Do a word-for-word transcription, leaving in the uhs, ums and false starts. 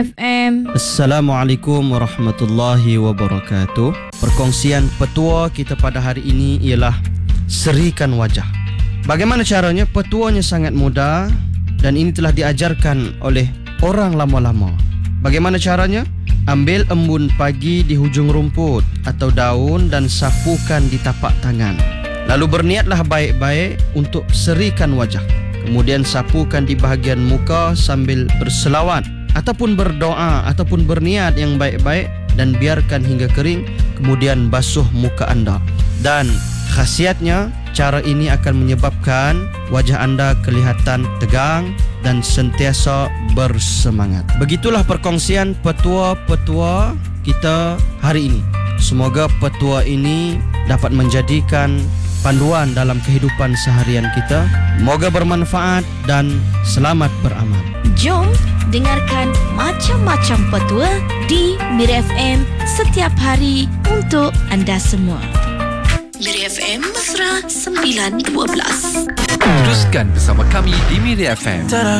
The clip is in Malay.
F M. Assalamualaikum warahmatullahi wabarakatuh. Perkongsian petua kita pada hari ini ialah serikan wajah. Bagaimana caranya? Petuanya sangat mudah dan ini telah diajarkan oleh orang lama-lama. Bagaimana caranya? Ambil embun pagi di hujung rumput atau daun dan sapukan di tapak tangan. Lalu berniatlah baik-baik untuk serikan wajah. Kemudian sapukan di bahagian muka sambil berselawat ataupun berdoa ataupun berniat yang baik-baik dan biarkan hingga kering, kemudian basuh muka anda. Dan khasiatnya, cara ini akan menyebabkan wajah anda kelihatan tegang dan sentiasa bersemangat. Begitulah perkongsian petua-petua kita hari ini. Semoga petua ini dapat menjadikan panduan dalam kehidupan seharian kita. Moga bermanfaat dan selamat beramal. Jom dengarkan macam-macam petua di Mira F M setiap hari untuk anda semua. Mira F M Mesra sembilan dua belas. Teruskan bersama kami di Mira F M.